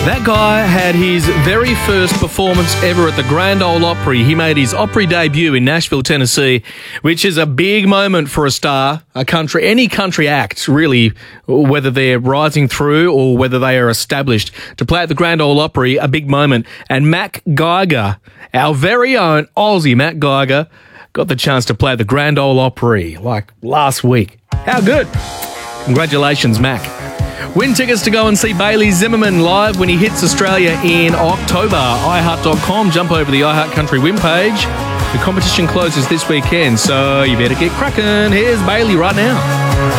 That guy had his very first performance ever at the Grand Ole Opry. He made his Opry debut in Nashville, Tennessee, which is a big moment for a star, any country act, really, whether they're rising through or whether they are established. To play at the Grand Ole Opry, a big moment. And Mac Geiger, our very own Aussie Mac Geiger, got the chance to play at the Grand Ole Opry like last week. How good? Congratulations, Mac. Win tickets to go and see Bailey Zimmerman live when he hits Australia in October. iHeart.com. Jump over the iHeart Country win page. The competition closes this weekend, so you better get cracking. Here's Bailey right now.